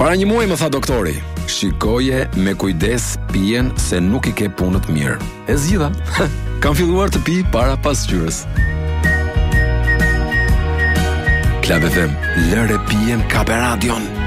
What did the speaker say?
Para një muaji më tha doktori, shikoje me kujdes pijen se nuk I ke punët mirë. E zgjidha. Kam filluar të pi para pasqyrës. Klab FM, lëre pijen ka për radion.